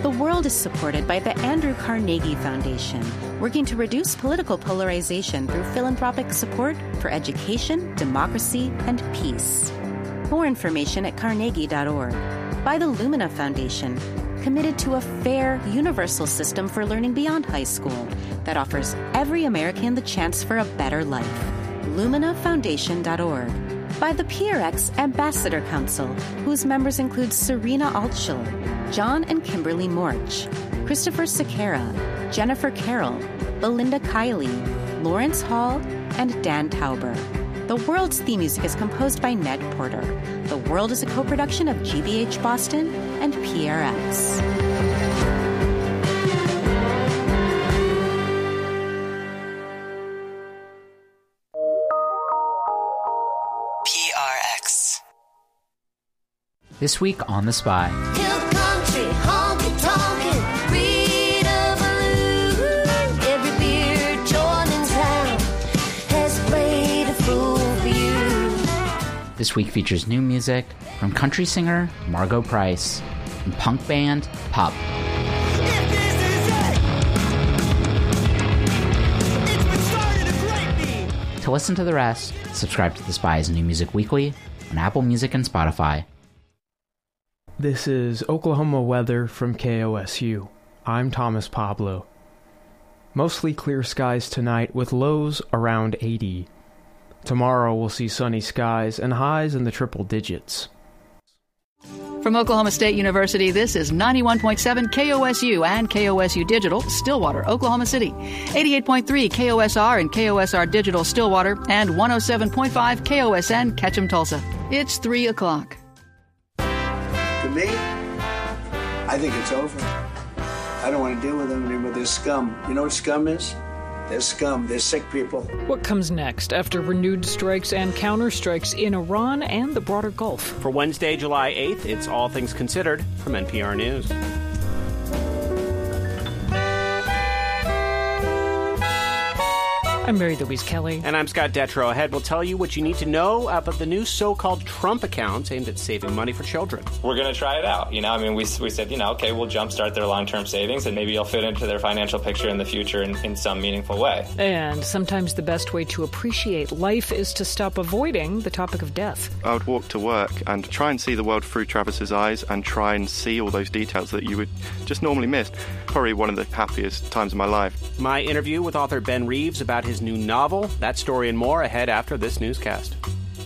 The World is supported by the Andrew Carnegie Foundation, working to reduce political polarization through philanthropic support for education, democracy, and peace. More information at carnegie.org. By the Lumina Foundation, committed to a fair, universal system for learning beyond high school that offers every American the chance for a better life. LuminaFoundation.org. By the PRX Ambassador Council, whose members include Serena Altschul, John and Kimberly Morch, Christopher Sequeira, Jennifer Carroll, Belinda Kiley, Lawrence Hall, and Dan Tauber. The World's theme music is composed by Ned Porter. The World is a co-production of GBH Boston and PRX. PRX. This week on The Spy. Hill country, honky-tonkin', breed of a loon. Every beer joint in town has played a fool for you. This week features new music from country singer Margo Price and punk band Pup. To listen to the rest, subscribe to The Spy's New Music Weekly on Apple Music and Spotify. This is Oklahoma weather from KOSU. I'm Thomas Pablo. Mostly clear skies tonight with lows around 80. Tomorrow we'll see sunny skies and highs in the triple digits. From Oklahoma State University, this is 91.7 KOSU and KOSU Digital, Stillwater, Oklahoma City. 88.3 KOSR and KOSR Digital, Stillwater, and 107.5 KOSN, Ketchum, Tulsa. It's 3 o'clock. To me, I think it's over. I don't want to deal with them anymore. They're scum. You know what scum is? They're scum. They're sick people. What comes next after renewed strikes and counterstrikes in Iran and the broader Gulf? For Wednesday, July 8th, it's All Things Considered from NPR News. I'm Mary Louise Kelly. And I'm Scott Detrow. Ahead, we'll tell you what you need to know about the new so-called Trump accounts aimed at saving money for children. We're going to try it out. We said, okay, we'll jumpstart their long-term savings and maybe it'll fit into their financial picture in the future in some meaningful way. And sometimes the best way to appreciate life is to stop avoiding the topic of death. I would walk to work and try and see the world through Travis's eyes and try and see all those details that you would just normally miss. Probably one of the happiest times of my life. My interview with author Ben Reeves about his new novel, that story and more ahead after this newscast.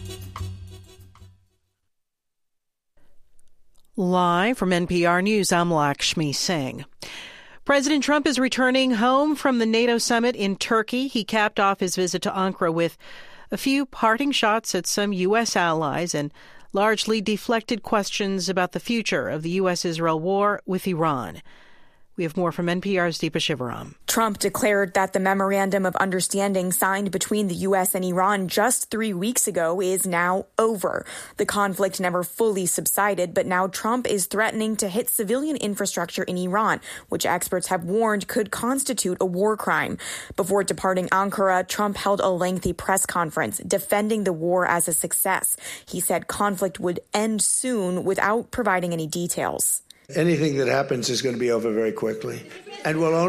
Live from NPR News, I'm Lakshmi Singh. President Trump is returning home from the NATO summit in Turkey. He capped off his visit to Ankara with a few parting shots at some U.S. allies and largely deflected questions about the future of the U.S.-Israel war with Iran. We have more from NPR's Deepa Shivaram. Trump declared that the memorandum of understanding signed between the U.S. and Iran just 3 weeks ago is now over. The conflict never fully subsided, but now Trump is threatening to hit civilian infrastructure in Iran, which experts have warned could constitute a war crime. Before departing Ankara, Trump held a lengthy press conference defending the war as a success. He said conflict would end soon without providing any details. Anything that happens is going to be over very quickly, and will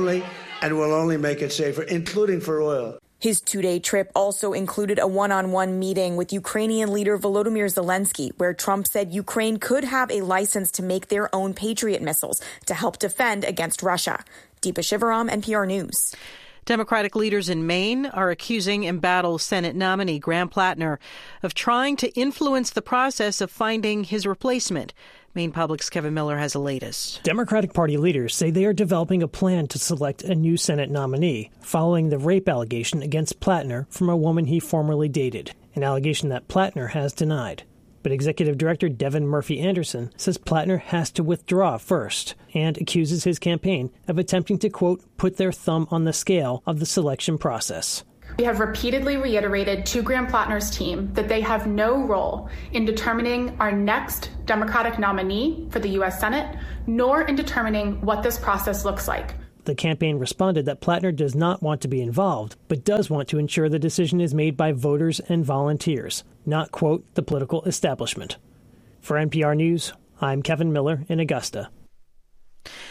only make it safer, including for oil. His two-day trip also included a one-on-one meeting with Ukrainian leader Volodymyr Zelensky, where Trump said Ukraine could have a license to make their own Patriot missiles to help defend against Russia. Deepa Shivaram, NPR News. Democratic leaders in Maine are accusing embattled Senate nominee Graham Plattner of trying to influence the process of finding his replacement. Maine Public's Kevin Miller has the latest. Democratic Party leaders say they are developing a plan to select a new Senate nominee following the rape allegation against Plattner from a woman he formerly dated, an allegation that Plattner has denied. But Executive Director Devin Murphy Anderson says Plattner has to withdraw first and accuses his campaign of attempting to, quote, put their thumb on the scale of the selection process. We have repeatedly reiterated to Graham Plattner's team that they have no role in determining our next Democratic nominee for the U.S. Senate, nor in determining what this process looks like. The campaign responded that Plattner does not want to be involved, but does want to ensure the decision is made by voters and volunteers, not, quote, the political establishment. For NPR News, I'm Kevin Miller in Augusta.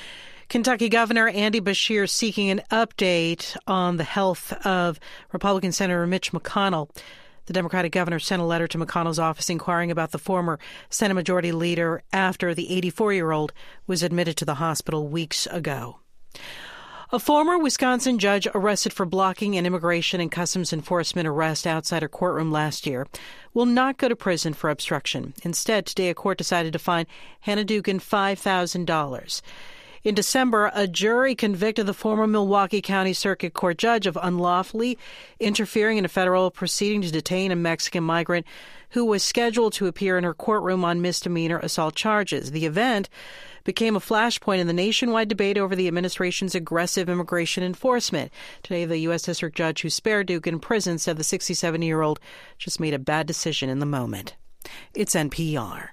Kentucky Governor Andy Beshear seeking an update on the health of Republican Senator Mitch McConnell. The Democratic governor sent a letter to McConnell's office inquiring about the former Senate Majority Leader after the 84-year-old was admitted to the hospital weeks ago. A former Wisconsin judge arrested for blocking an immigration and customs enforcement arrest outside her courtroom last year will not go to prison for obstruction. Instead, today a court decided to fine Hannah Dugan $5,000. In December, a jury convicted the former Milwaukee County Circuit Court judge of unlawfully interfering in a federal proceeding to detain a Mexican migrant who was scheduled to appear in her courtroom on misdemeanor assault charges. The event became a flashpoint in the nationwide debate over the administration's aggressive immigration enforcement. Today, the U.S. District Judge who spared Dugan in prison said the 67-year-old just made a bad decision in the moment. It's NPR.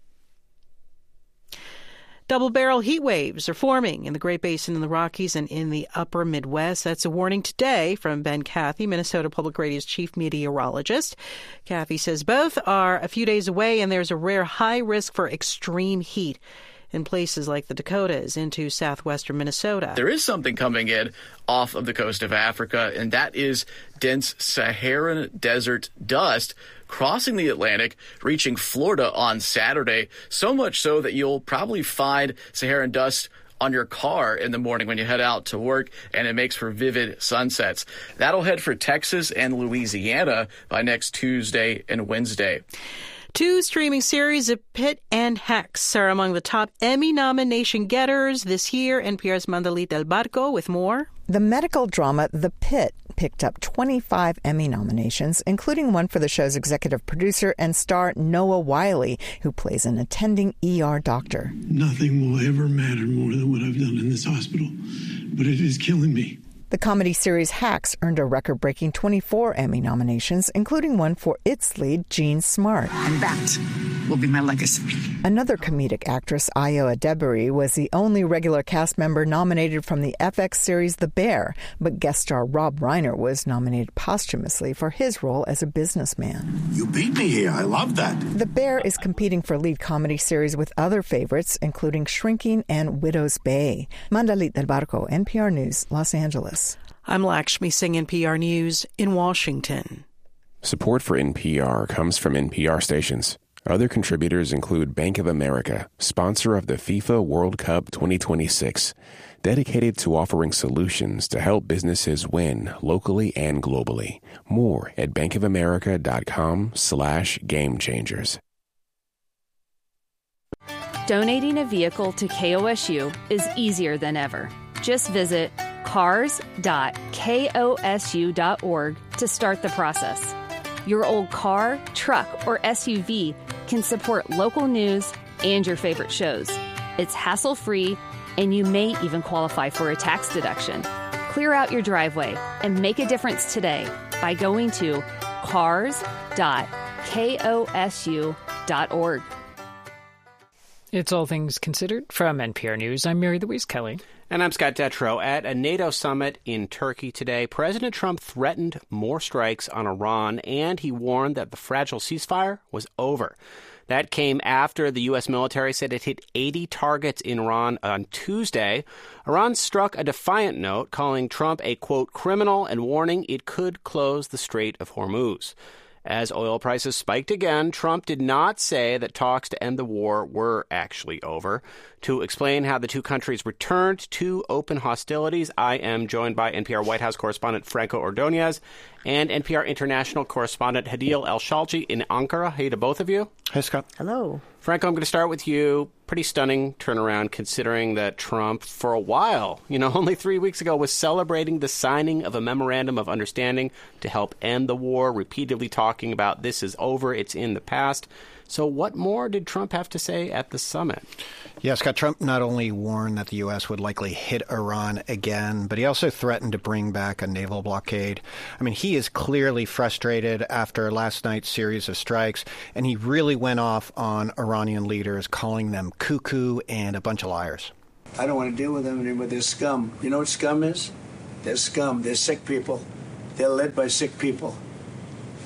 Double-barrel heat waves are forming in the Great Basin in the Rockies and in the upper Midwest. That's a warning today from Ben Cathy, Minnesota Public Radio's chief meteorologist. Cathy says both are a few days away, and there's a rare high risk for extreme heat in places like the Dakotas into southwestern Minnesota. There is something coming in off of the coast of Africa, and that is dense Saharan desert dust crossing the Atlantic, reaching Florida on Saturday, so much so that you'll probably find Saharan dust on your car in the morning when you head out to work, and it makes for vivid sunsets. That'll head for Texas and Louisiana by next Tuesday and Wednesday. Two streaming series of Pitt and Hex are among the top Emmy nomination getters this year. NPR's Mandalit Del Barco with more. The medical drama The Pit picked up 25 Emmy nominations, including one for the show's executive producer and star Noah Wyle, who plays an attending ER doctor. Nothing will ever matter more than what I've done in this hospital, but it is killing me. The comedy series Hacks earned a record-breaking 24 Emmy nominations, including one for its lead, Jean Smart. And that will be my legacy. Another comedic actress, Ayo Edebiri, was the only regular cast member nominated from the FX series The Bear, but guest star Rob Reiner was nominated posthumously for his role as a businessman. You beat me here. I love that. The Bear is competing for lead comedy series with other favorites, including Shrinking and Widow's Bay. Mandalit Del Barco, NPR News, Los Angeles. I'm Lakshmi Singh, NPR News in Washington. Support for NPR comes from NPR stations. Other contributors include Bank of America, sponsor of the FIFA World Cup 2026, dedicated to offering solutions to help businesses win locally and globally. More at bankofamerica.com/gamechangers. Donating a vehicle to KOSU is easier than ever. Just visit cars.kosu.org to start the process. Your old car, truck, or SUV can support local news and your favorite shows. It's hassle-free, and you may even qualify for a tax deduction. Clear out your driveway and make a difference today by going to cars.kosu.org. It's All Things Considered from NPR News. I'm Mary Louise Kelly. And I'm Scott Detrow. At a NATO summit in Turkey today, President Trump threatened more strikes on Iran, and he warned that the fragile ceasefire was over. That came after the U.S. military said it hit 80 targets in Iran on Tuesday. Iran struck a defiant note, calling Trump a, quote, criminal, and warning it could close the Strait of Hormuz. As oil prices spiked again, Trump did not say that talks to end the war were actually over. To explain how the two countries returned to open hostilities, I am joined by NPR White House correspondent Franco Ordonez and NPR international correspondent Hadeel El-Shalchi in Ankara. Hey to both of you. Hey, Scott. Hello. Franco, I'm going to start with you. Pretty stunning turnaround considering that Trump, for a while, only 3 weeks ago, was celebrating the signing of a memorandum of understanding to help end the war, repeatedly talking about this is over, it's in the past. So what more did Trump have to say at the summit? Yeah, Scott, Trump not only warned that the U.S. would likely hit Iran again, but he also threatened to bring back a naval blockade. I mean, he is clearly frustrated after last night's series of strikes, and he really went off on Iranian leaders, calling them cuckoo and a bunch of liars. I don't want to deal with them anymore. They're scum. You know what scum is? They're scum. They're sick people. They're led by sick people.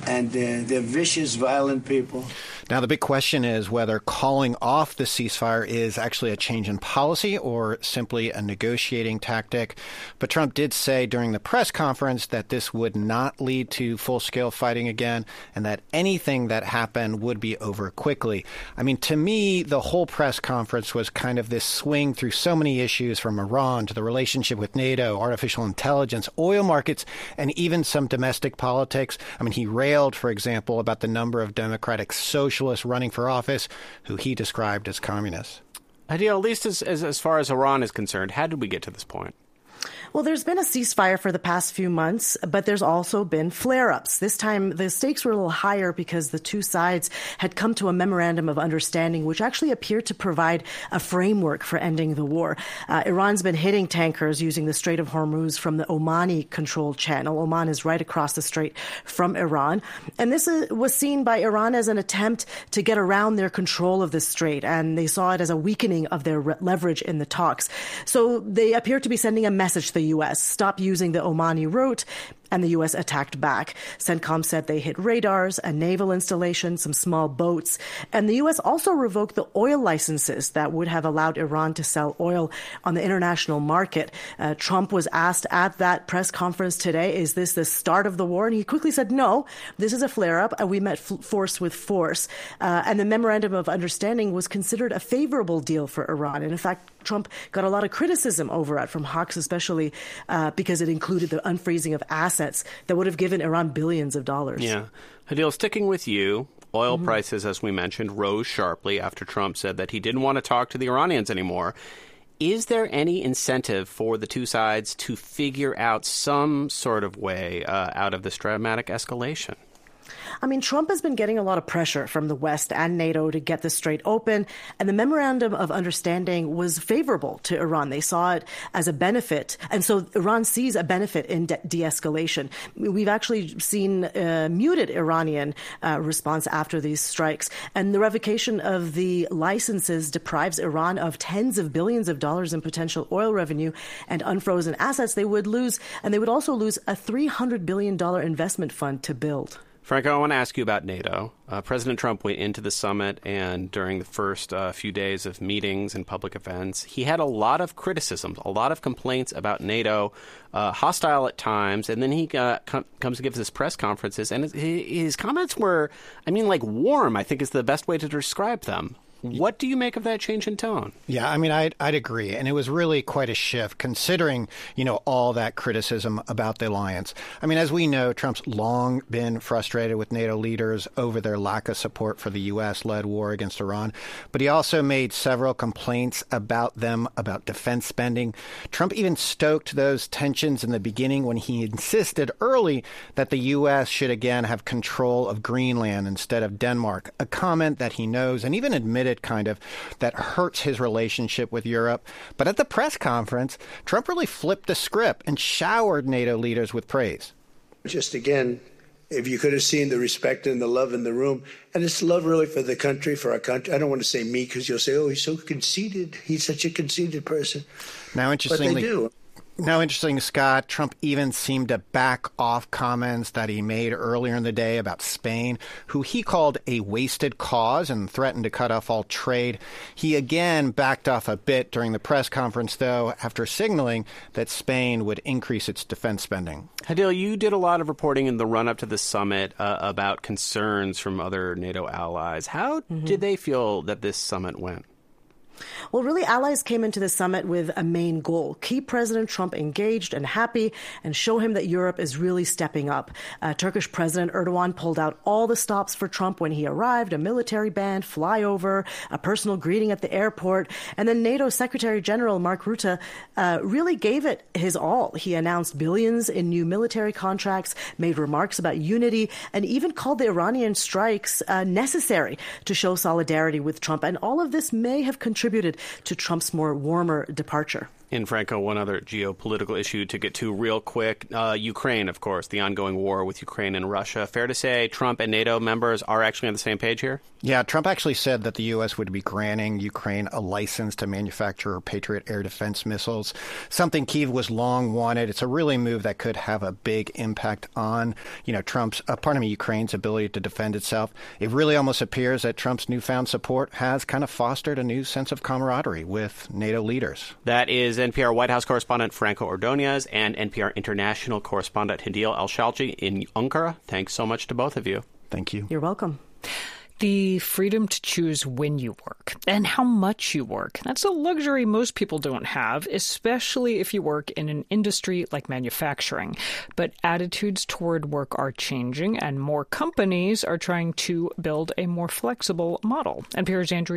And they're vicious, violent people. Now, the big question is whether calling off the ceasefire is actually a change in policy or simply a negotiating tactic. But Trump did say during the press conference that this would not lead to full-scale fighting again and that anything that happened would be over quickly. I mean, to me, the whole press conference was kind of this swing through so many issues from Iran to the relationship with NATO, artificial intelligence, oil markets, and even some domestic politics. I mean, he railed, for example, about the number of Democratic socialists running for office who he described as communists. Adil, at least as far as Iran is concerned, how did we get to this point? Well, there's been a ceasefire for the past few months, but there's also been flare-ups. This time, the stakes were a little higher because the two sides had come to a memorandum of understanding, which actually appeared to provide a framework for ending the war. Iran's been hitting tankers using the Strait of Hormuz from the Omani-controlled channel. Oman is right across the strait from Iran. And this was seen by Iran as an attempt to get around their control of the strait, and they saw it as a weakening of their leverage in the talks. So they appear to be sending a message to the U.S. Stop using the Omani route, and the U.S. attacked back. CENTCOM said they hit radars, a naval installation, some small boats, and the U.S. also revoked the oil licenses that would have allowed Iran to sell oil on the international market. Trump was asked at that press conference today, is this the start of the war? And he quickly said, no, this is a flare-up, and we met force with force. And the memorandum of understanding was considered a favorable deal for Iran. And in fact, Trump got a lot of criticism over it, from Hawks especially, because it included the unfreezing of assets that would have given Iran billions of dollars. Yeah. Adil, sticking with you, oil prices, as we mentioned, rose sharply after Trump said that he didn't want to talk to the Iranians anymore. Is there any incentive for the two sides to figure out some sort of way out of this dramatic escalation? I mean, Trump has been getting a lot of pressure from the West and NATO to get the strait open, and the memorandum of understanding was favorable to Iran. They saw it as a benefit, and so Iran sees a benefit in de-escalation. We've actually seen muted Iranian response after these strikes, and the revocation of the licenses deprives Iran of tens of billions of dollars in potential oil revenue and unfrozen assets they would lose, and they would also lose a $300 billion investment fund to build. Franco, I want to ask you about NATO. President Trump went into the summit, and during the first few days of meetings and public events, he had a lot of criticisms, a lot of complaints about NATO, hostile at times, and then he comes and gives his press conferences, and his comments were, warm, I think is the best way to describe them. What do you make of that change in tone? Yeah, I mean, I'd agree. And it was really quite a shift considering, all that criticism about the alliance. I mean, as we know, Trump's long been frustrated with NATO leaders over their lack of support for the U.S.-led war against Iran. But he also made several complaints about defense spending. Trump even stoked those tensions in the beginning when he insisted early that the U.S. should again have control of Greenland instead of Denmark, a comment that he knows and even admitted that hurts his relationship with Europe. But at the press conference, Trump really flipped the script and showered NATO leaders with praise. Just again, if you could have seen the respect and the love in the room, and it's love really for the country, for our country. I don't want to say me because you'll say, oh, he's so conceited. He's such a conceited person. Now, interestingly, but they do. Now, interesting, Scott, Trump even seemed to back off comments that he made earlier in the day about Spain, who he called a wasted cause and threatened to cut off all trade. He again backed off a bit during the press conference, though, after signaling that Spain would increase its defense spending. Adil, you did a lot of reporting in the run-up to the summit about concerns from other NATO allies. How did they feel that this summit went? Well, really, allies came into the summit with a main goal: keep President Trump engaged and happy and show him that Europe is really stepping up. Turkish President Erdogan pulled out all the stops for Trump when he arrived: a military band, flyover, a personal greeting at the airport. And then NATO Secretary General Mark Rutte really gave it his all. He announced billions in new military contracts, made remarks about unity, and even called the Iranian strikes necessary to show solidarity with Trump. And all of this may have contributed to Trump's more warmer departure. And Franco, one other geopolitical issue to get to real quick. Ukraine, of course, the ongoing war with Ukraine and Russia. Fair to say Trump and NATO members are actually on the same page here? Yeah, Trump actually said that the U.S. would be granting Ukraine a license to manufacture Patriot air defense missiles, something Kyiv was long wanted. It's a really move that could have a big impact on, Ukraine's ability to defend itself. It really almost appears that Trump's newfound support has kind of fostered a new sense of camaraderie with NATO leaders. That is NPR White House correspondent Franco Ordonez and NPR international correspondent Hadil El-Shalchi in Ankara. Thanks so much to both of you. Thank you. You're welcome. The freedom to choose when you work and how much you work. That's a luxury most people don't have, especially if you work in an industry like manufacturing. But attitudes toward work are changing, and more companies are trying to build a more flexible model. NPR's Andrew